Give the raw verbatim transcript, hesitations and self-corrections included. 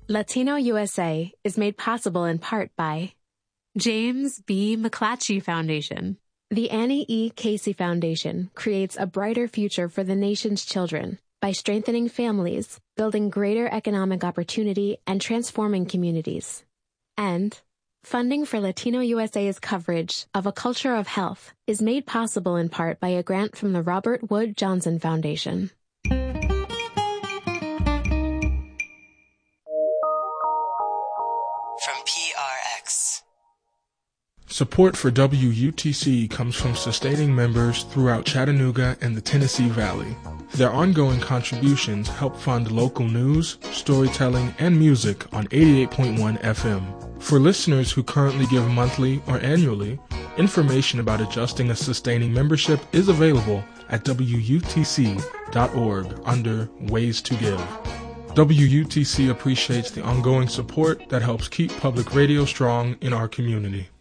Latino U S A is made possible in part by James B. McClatchy Foundation. The Annie E. Casey Foundation creates a brighter future for the nation's children by strengthening families, building greater economic opportunity, and transforming communities. And funding for Latino U S A's coverage of A Culture of Health is made possible in part by a grant from the Robert Wood Johnson Foundation. From P R X. Support for W U T C comes from sustaining members throughout Chattanooga and the Tennessee Valley. Their ongoing contributions help fund local news, storytelling, and music on eighty-eight point one F M. For listeners who currently give monthly or annually, information about adjusting a sustaining membership is available at W U T C dot org under Ways to Give. W U T C appreciates the ongoing support that helps keep public radio strong in our community.